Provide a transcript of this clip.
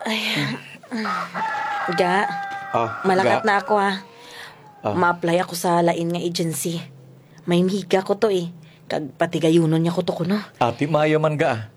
Ga, malakat Ga. na ako ha. Ma-apply ako sa lain nga agency. May mihiga ko to eh. Kag pati gayunon niya ko to kuno. Ati maayo man ga.